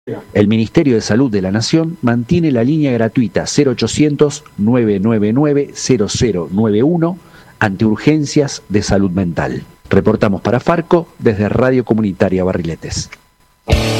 El Ministerio de Salud de la Nación mantiene la línea gratuita 0800-999-0091 ante urgencias de salud mental. Reportamos para Farco desde Radio Comunitaria Barriletes.